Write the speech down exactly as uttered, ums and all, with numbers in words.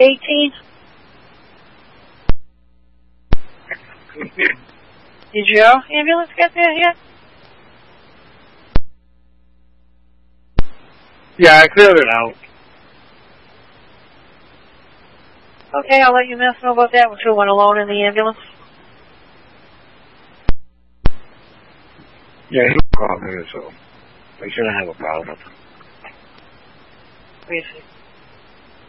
eighteen? Did your ambulance get there yet? Yeah, I cleared it out. Okay, I'll let you miss know about that. We're two went alone in the ambulance. Yeah, he called me, so they shouldn't have a problem. Wait a second.